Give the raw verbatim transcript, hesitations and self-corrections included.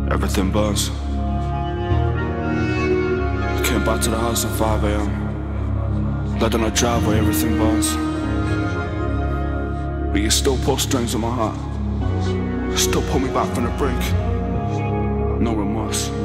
Everything burns. I came back to the house at five A M Led on a driveway, everything burns. But you still pull strings on my heart. Still pull me back from the brink. No remorse.